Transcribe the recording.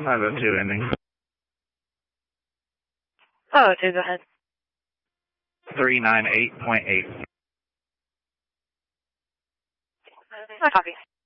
502 ending. Oh, okay, go ahead. 398.8. I copy.